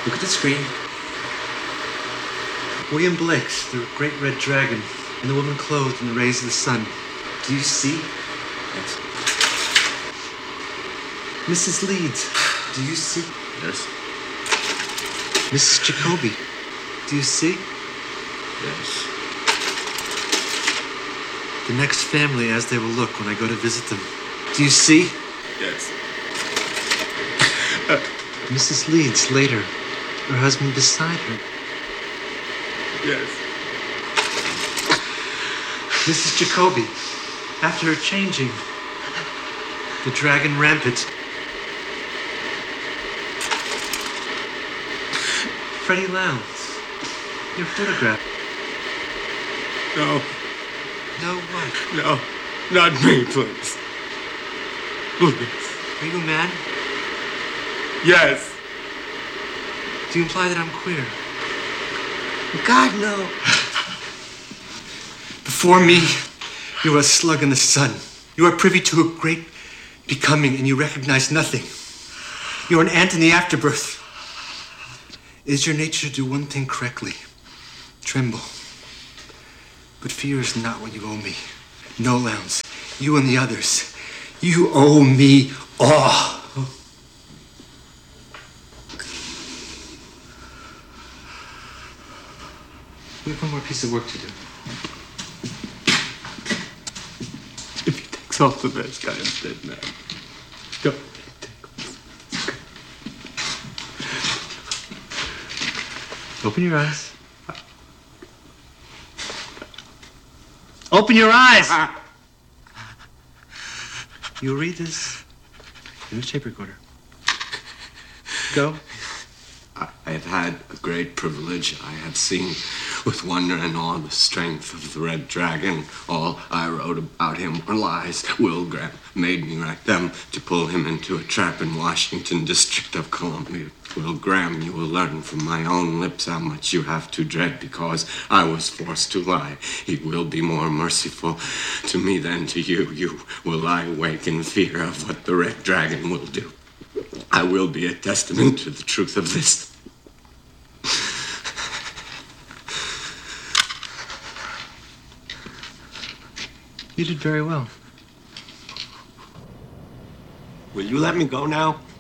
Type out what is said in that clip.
Look at the screen. William Blake's The Great Red Dragon and the woman clothed in the rays of the sun. Do you see? Yes. Mrs. Leeds, do you see? Yes. Mrs. Jacoby, do you see? Yes. The next family as they will look when I go to visit them. Do you see? Yes. Mrs. Leeds later, her husband beside her. Yes. Mrs. Jacoby, after her changing, the dragon rampant. Freddie Lowndes, your photograph. No. No what? No. Not me, please. Please. Are you a man? Yes. Do you imply that I'm queer? God, no. Before me, you are a slug in the sun. You are privy to a great becoming, and you recognize nothing. You are an ant in the afterbirth. It is your nature to do one thing correctly. Tremble. But fear is not what you owe me. No, Lowndes. You and the others. You owe me awe. We have one more piece of work to do. If he takes off the mask, I am dead now. Go. Open your eyes. Open your eyes! You'll read this in the tape recorder. Go. I have had a great privilege. I have seen with wonder and awe the strength of the Red Dragon. All I wrote about him were lies. Will Graham made me write them to pull him into a trap in Washington, District of Columbia. Will Graham, you will learn from my own lips how much you have to dread because I was forced to lie. He will be more merciful to me than to you. You will lie awake in fear of what the Red Dragon will do. I will be a testament to the truth of this. You did very well. Will you let me go now?